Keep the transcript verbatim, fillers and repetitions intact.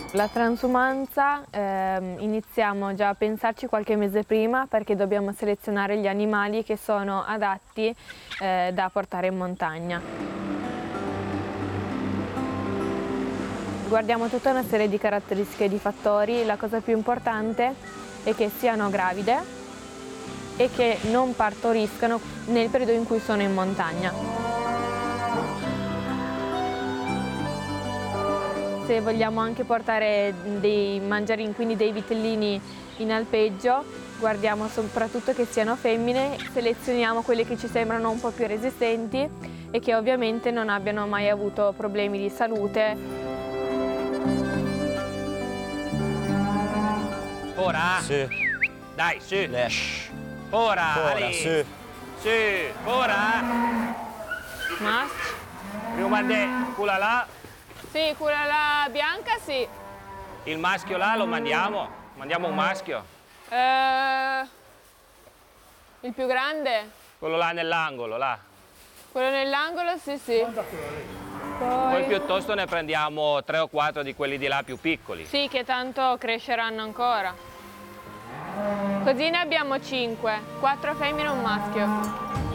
La transumanza ehm, iniziamo già a pensarci qualche mese prima perché dobbiamo selezionare gli animali che sono adatti eh, da portare in montagna. Guardiamo tutta una serie di caratteristiche e di fattori. La cosa più importante è che siano gravide e che non partoriscano nel periodo in cui sono in montagna. Se vogliamo anche portare dei mangiarini, quindi dei vitellini in alpeggio, guardiamo soprattutto che siano femmine, selezioniamo quelle che ci sembrano un po' più resistenti e che ovviamente non abbiano mai avuto problemi di salute. Ora? Sì. Dai, su. Lesh. Ora, Ora, Ali. sì. Sì, ora. Mas? Più mandè, quella là. Sì, quella là bianca sì. Il maschio là lo mandiamo. Mandiamo un maschio. Eh, il più grande? Quello là nell'angolo, là. Quello nell'angolo sì sì. Poi Poi... piuttosto ne prendiamo tre o quattro di quelli di là più piccoli. Sì, che tanto cresceranno ancora. Così ne abbiamo cinque, quattro femmine e un maschio.